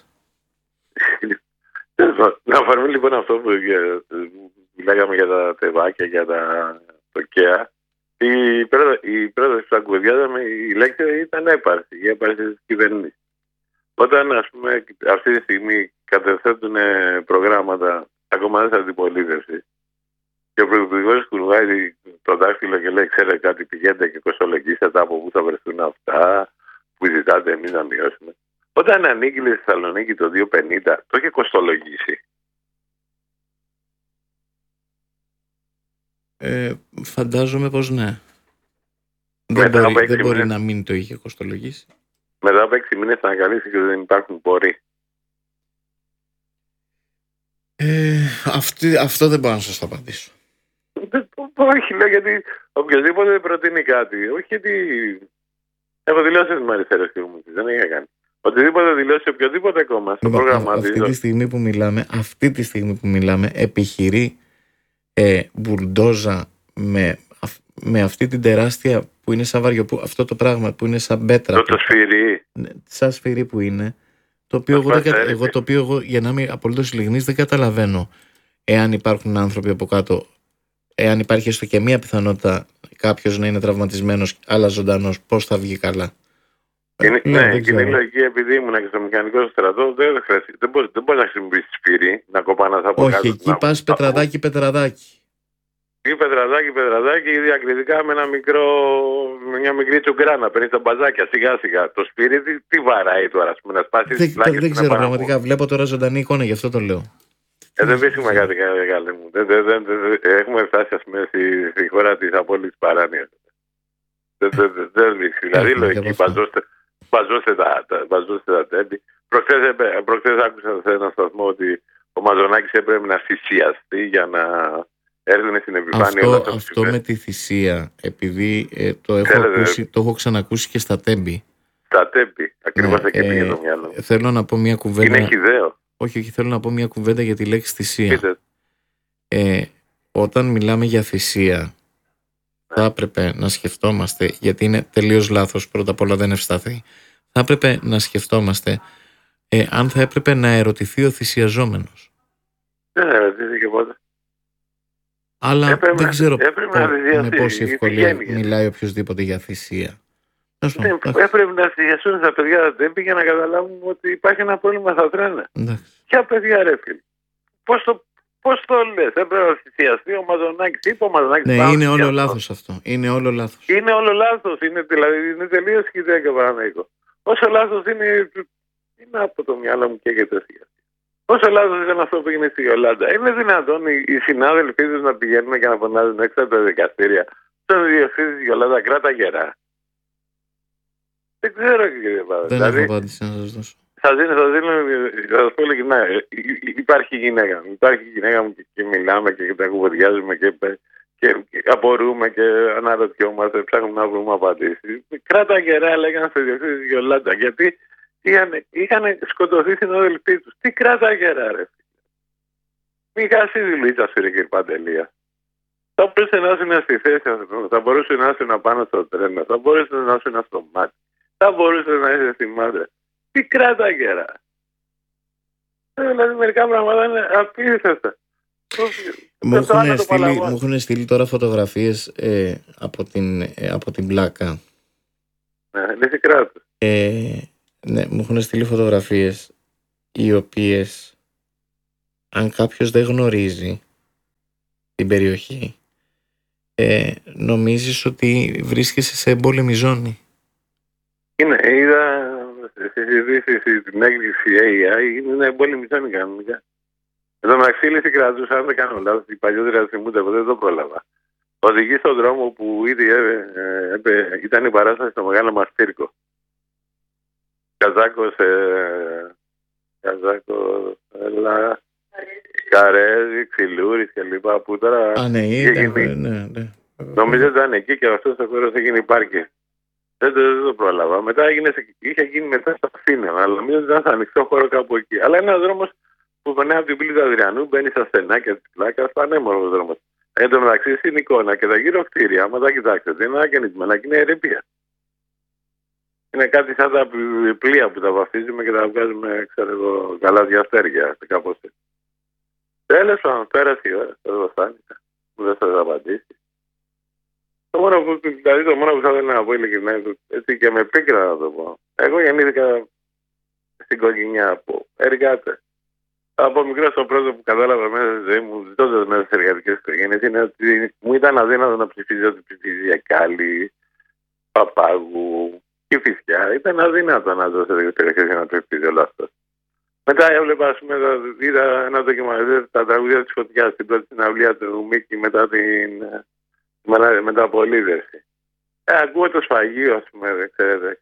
Να φαρμεί λοιπόν αυτό που μιλάγαμε για τα τεβάκια, για το ΚΕΑ. Η πρόταση που ακουδιάζαμε, η λέξη ήταν έπαρση, η έπαρση της κυβέρνησης. Όταν, ας πούμε, αυτή τη στιγμή κατευθέτουν προγράμματα στα κομμάτια της αντιπολίτευσης και ο Πρωθυπουργός κουνουβάει το δάχτυλο και λέει: ξέρετε κάτι, πηγαίνετε και κοστολογήσετε από πού θα βρεθούν αυτά που ζητάτε εμείς να μειώσουμε. Όταν ανήγγειλε στη Θεσσαλονίκη το 250, το είχε κοστολογήσει. Φαντάζομαι πως ναι. Δεν μπορεί να μην το είχε κοστολογήσει. Μετά από 6 μήνες θα ανακαλύψει και δεν υπάρχουν πόροι. Αυτό δεν μπορώ να σας το απαντήσω. Όχι, λέω, γιατί οποιοδήποτε προτείνει κάτι, όχι γιατί έχω δηλώσει τις αριστερές κομμάτες, δεν έχει κάνει. Οτιδήποτε δηλώσει οποιοδήποτε κόμμα στο πρόγραμμα της. Αυτή τη στιγμή που μιλάμε επιχειρεί μπουλντόζα με αυτή την τεράστια που είναι σαν βαριοπού, αυτό το πράγμα που είναι σαν μπέτρα. Το σφυρί. Σαν σφυρί που είναι. Το οποίο εγώ, για να είμαι απολύτως ειλικρινής, δεν καταλαβαίνω εάν υπάρχουν άνθρωποι από κάτω, εάν υπάρχει έστω και μία πιθανότητα κάποιος να είναι τραυματισμένος αλλά ζωντανός, πώς θα βγει καλά. Ναι, και είναι λογική, επειδή ήμουν και στο μηχανικό στρατό, δεν μπορεί να χρησιμοποιήσει σφυρί, να κοπάνας από κάτω. Όχι, εκεί πας πετραδάκι. Ή πετραδάκι, ή διακριτικά με μια μικρή τσουγκρά να παίρνει τα μπαζάκια σιγά-σιγά. Το σφυρί τι βαράει τώρα, ας πούμε, να σπάσει τις πλάκες. Δεν ξέρω πραγματικά, βλέπω τώρα ζωντανή εικόνα, γι' αυτό το λέω. Δεν βρίσκουμε κάτι καλό μου. Έχουμε φτάσει, ας πούμε, στη χώρα της απόλυτης παράνοιας. Δεν βρίσκει. Δηλαδή, λογική, μπαζώστε τα τέμπη. Προχθές άκουσα σε ένα σταθμό ότι ο Μαζονάκης έπρεπε να θυσιαστεί για να έρθουν στην επιφάνεια. Αυτό με τη θυσία, επειδή το έχω ξανακούσει και στα τέμπη. Στα τέμπη, ακριβώς εκεί πήγε το μυαλό. Θέλω να πω μια κουβέντα. Είναι χυδαίο. Όχι, θέλω να πω μια κουβέντα για τη λέξη θυσία. Όταν μιλάμε για θυσία, θα έπρεπε να σκεφτόμαστε, γιατί είναι τελείως λάθος, πρώτα απ' όλα δεν ευσταθεί, θα έπρεπε να σκεφτόμαστε αν θα έπρεπε να ερωτηθεί ο θυσιαζόμενος. Δεν ερωτήθηκε ποτέ. Αλλά δεν ξέρω με πόση ευκολία μιλάει οποιοδήποτε για θυσία. Έπρεπε να θυσιαστούν τα παιδιά τα τέμπη για να καταλάβουμε ότι υπάρχει ένα πρόβλημα στα τρένα. Ποια παιδιά, ρε φίλοι. Πώς το λες, έπρεπε να θυσιαστεί ο Μαζονάκης. Είπε ο Μαζονάκης. Ναι, είναι όλο λάθος αυτό. Είναι όλο λάθος. Είναι όλο λάθος. Δηλαδή είναι τελείως χιδέα και παρανοϊκό. Όσο λάθος είναι από το μυαλό μου καίγεται σιγά. Όσο λάθος ήταν αυτό που έγινε στη Γιολάντα. Είναι δυνατόν οι συνάδελφοί τους να πηγαίνουν και να φωνάζουν έξω από τα δικαστήρια. Στον διευθύντη της Γιολάντα, κράτα γερά. Δεν ξέρω, κύριε Πάδε. Δεν έχω απάντηση να σας δώσω. Θα σας πω ειλικρινά, υπάρχει γυναίκα μου και μιλάμε και τα κουβεντιάζουμε και απορούμε και αναρωτιόμαστε, ψάχνουμε να βρούμε απαντήσεις. Κράτα γερά, λέγανε στο διευθύντη της Γιολάντα, γιατί είχαν σκοτωθεί συνάδελφοί τους. Τι κράτα γερά, ρε. Μην χάσει τη δουλίτσα σου, ρε κύριε Παντελία. Θα μπορούσε να ήσουν στη θέση αυτού, θα μπορούσε να ήσουν πάνω στο τρένο, θα μπορούσε να ήσουν στο μάτι, θα μπορούσε να είσαι στη μάτια. Τι κράτα γερά. Δηλαδή μερικά πράγματα είναι απίστευτα. Μου έχουν στείλει τώρα φωτογραφίες από την πλάκα. Ναι, κράτος. Ναι, μου έχουν στείλει φωτογραφίες οι οποίες, αν κάποιος δεν γνωρίζει την περιοχή, νομίζεις ότι βρίσκεσαι σε εμπόλεμη ζώνη. Είδα στις ειδήσεις την έκρηξη AI, είναι εμπόλεμη ζώνη κανονικά. Εδώ μεταξύ λύση κρατούσα, αν δεν κάνω λάθος, οι παλιότεροι θυμούνται, δεν το πρόλαβα. Οδηγεί στον δρόμο που ήδη ήταν η παράσταση στο Μεγάλο Μαστήρκο. Καζάκος, Καρέζη, Ξυλούρης και λοιπά, που τώρα ναι. Νομίζω ότι ήταν εκεί και αυτός ο χώρος έγινε πάρκι. Δεν το πρόλαβα. Μετά είχε γίνει μετά στα Αθήνα, αλλά νομίζω ότι ήταν σε ανοιχτό χώρο κάπου εκεί. Αλλά είναι ένας δρόμος που περνάει από την πύλη του Αδριανού, μπαίνει στα στενάκια της πλάκας, πανέμορφος δρόμος. Εν τω μεταξύ στην εικόνα και τα γύρω κτίρια, άμα τα κοιτάξετε, είναι ανακαινισμένα και είναι ερήπια. Είναι κάτι σαν τα πλοία που τα βαφτίζουμε και τα βγάζουμε, ξέρω εγώ, γαλάζια αστέρια, κάπως έτσι. Τέλος πάντων, πέρασε η ώρα, δεν φτάνηκα, που δεν σας απαντήσει. Το μόνο που θα ήθελα να πω ειλικρινά, έτσι και με πίκρα να το πω. Εγώ γεννήθηκα στην Κοκκινιά από εργάτες. Από μικρό στο πρώτο που κατάλαβα μέσα στη ζωή μου, ζητώντας μέσα στις εργατικές οικογένειες, είναι ότι μου ήταν αδύνατο να ψηφίζω ότι ψηφίζει Εκάλη, Παπάγου, Κηφισιά. Ήταν αδύνατο να δω σε δύο περιοχές για να ψηφίζει όλο αυτό. Μετά έβλεπα, ας πούμε, είδα ένα ντοκιμαντέρ τα τραγούδια της Φωτιάς, την πρώτη συναυλία του Μίκη μετά την μεταπολίτευση. Ακούω το σφαγείο, ας πούμε, δεν ξέρετε.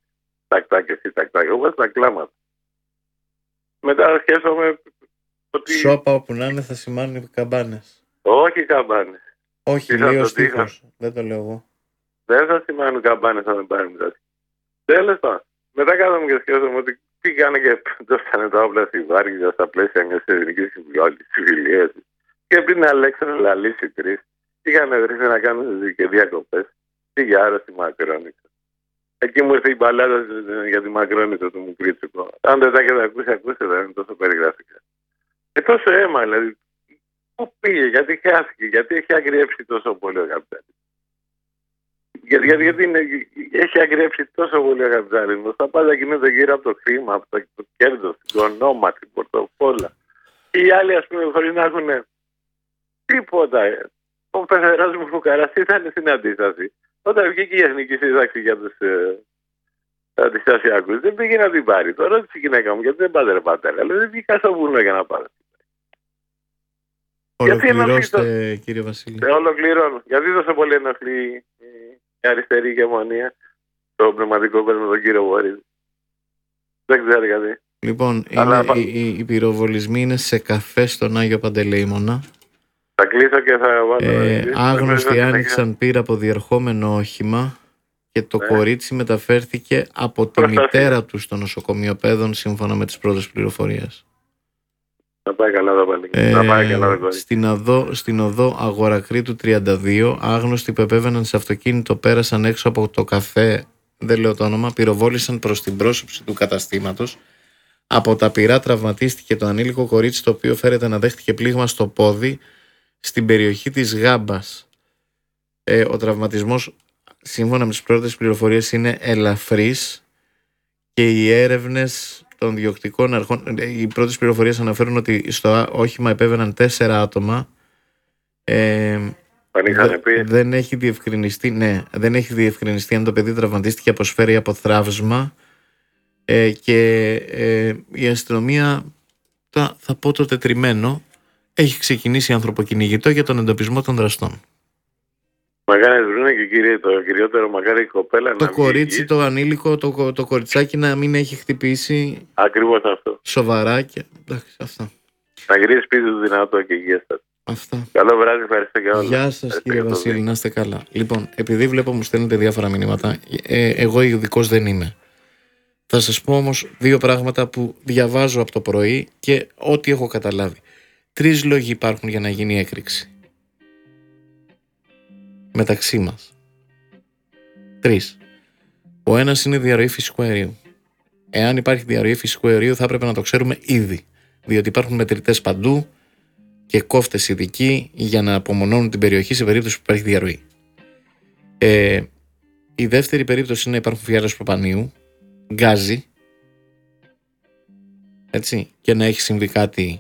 τακτά και εσύ τακτά. Εγώ στα κλάματα. Μετά σκέφτομαι ότι... Σώπα όπου να είναι θα σημάνουν καμπάνες. Όχι καμπάνες. Όχι, λέει ο στίχος. Δεν το λέω εγώ. Δεν θα σημάνουν καμπάνες θα με πάρουν κάτι. Τέλος πάντων. Μετά κάθομαι και σκέφτομαι ότι πήγανε και δώσανε τα όπλα στη Βάρκηζα στα πλαίσια μιας εθνικής συμφιλίας. Και πριν Αλέξανδρο Λαλίση 3, είχαν βρεθεί να κάνουν και διακοπές. Πήγε άρρωστη Μακρόνικο. Εκεί μου ήρθε η μπαλάδα για τη Μακρόνικο του Μουκρίτσικο. Αν δεν τα έχετε ακούσει, ακούστε, δεν είναι τόσο περιγραφικά. Και τόσο αίμα, δηλαδή. Πού πήγε, γιατί χάθηκε, γιατί έχει αγριέψει τόσο πολύ ο καπιτάλισμος. Γιατί έχει αγριέψει τόσο πολύ ο καπιτάλισμος. Τα πάντα κινούνται γύρω από το χρήμα, από το κέρδος, το ονόμα, την πορτοφόλα. Και οι άλλοι, ας πούμε, χωρίς να έχουν τίποτα. Ο πεθερός μου Φουκαράς ήταν στην αντίσταση. Όταν βγήκε η Εθνική Σύνταξη για τους αντιστασιακούς, δεν πήγε να την πάρει. Το ρώτησε η γυναίκα μου, γιατί δεν πάτε ρε πατέρα. Αλλά δεν βγήκα στο βουνό για να πάρω. Ολοκληρώστε, κύριε Βασίλη. Ολοκληρώνω. Γιατί τόσο πολύ ενοχλεί η αριστερή ηγεμονία στο πνευματικό κόσμο τον κύριο Βορύδη. Δεν ξέρω γιατί. Λοιπόν, οι πυροβολισμοί είναι σε καφέ στον Άγιο Παντελεήμονα. Θα κλείσω και θα βάλω... Άγνωστοι άνοιξαν πύρα από διερχόμενο όχημα και το κορίτσι μεταφέρθηκε από τη μητέρα του στο νοσοκομείο παιδών σύμφωνα με τις πρώτες πληροφορίες. Θα πάει καλά στην οδό Αγορακρίτου 32, άγνωστοι που επέβαιναν σε αυτοκίνητο πέρασαν έξω από το καφέ, δεν λέω το όνομα, πυροβόλησαν προς την πρόσωψη του καταστήματος. Από τα πυρά τραυματίστηκε το ανήλικο κορίτσι, το οποίο φέρεται να δέχτηκε πλήγμα στο πόδι στην περιοχή της Γάμπας. Ο τραυματισμός, σύμφωνα με τις πρώτες πληροφορίες, είναι ελαφρύς και οι έρευνες των διοκτικών αρχών, οι πρώτες πληροφορίες αναφέρουν ότι στο όχημα επέβαιναν 4 άτομα. Δεν έχει διευκρινιστεί αν το παιδί τραυματίστηκε από σφαίρα ή από θραύσμα, και η αστυνομία, θα πω το τετριμένο, έχει ξεκινήσει ανθρωποκυνηγητό για τον εντοπισμό των δραστών. Μακάρι βρούνε και κύριε, το κυριότερο, μακάρι η κοπέλα το κορίτσι, το ανήλικο, το κοριτσάκι να μην έχει χτυπήσει. Ακριβώς αυτό. Σοβαρά και εντάξει, αυτά. Να γυρίσει σπίτι του δυνατό και υγιέστατο. Αυτά. Καλό βράδυ, ευχαριστώ και όλα. Γεια σας κύριε Βασίλη, να είστε καλά. Λοιπόν, επειδή βλέπω μου στέλνετε διάφορα μηνύματα, εγώ ειδικός δεν είμαι. Θα σας πω όμως 2 πράγματα που διαβάζω από το πρωί και ό,τι έχω καταλάβει. 3 λόγοι υπάρχουν για να γίνει έκρηξη μεταξύ μας. 3. Ο ένας είναι διαρροή φυσικού αερίου. Εάν υπάρχει διαρροή φυσικού αερίου θα έπρεπε να το ξέρουμε ήδη, διότι υπάρχουν μετρητές παντού και κόφτες ειδικοί για να απομονώνουν την περιοχή σε περίπτωση που υπάρχει διαρροή. Η δεύτερη περίπτωση είναι να υπάρχουν φιάλες προπανίου, γκάζι, έτσι, και να έχει συμβεί κάτι.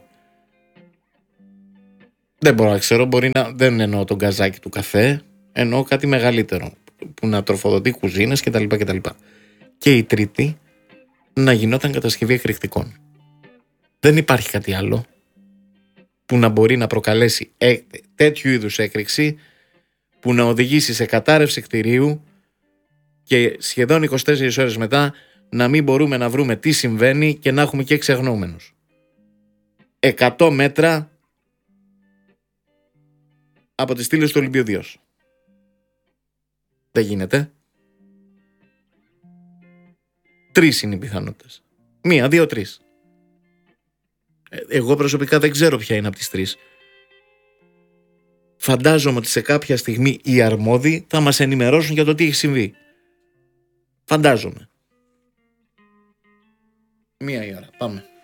Δεν μπορώ να ξέρω, δεν εννοώ τον γκαζάκι του καφέ, εννοώ κάτι μεγαλύτερο που να τροφοδοτεί κουζίνες κτλ. Και η τρίτη, να γινόταν κατασκευή εκρηκτικών. Δεν υπάρχει κάτι άλλο που να μπορεί να προκαλέσει τέτοιου είδους έκρηξη, που να οδηγήσει σε κατάρρευση κτηρίου και σχεδόν 24 ώρες μετά να μην μπορούμε να βρούμε τι συμβαίνει και να έχουμε και εξαγνώμενους. 100 μέτρα από τις στήλες του Ολυμπιοδίος. Δεν γίνεται. 3 είναι οι πιθανότητες. 1, 2, 3. Εγώ προσωπικά δεν ξέρω ποια είναι από τις 3. Φαντάζομαι ότι σε κάποια στιγμή οι αρμόδιοι θα μας ενημερώσουν για το τι έχει συμβεί. Φαντάζομαι. 1 η ώρα. Πάμε.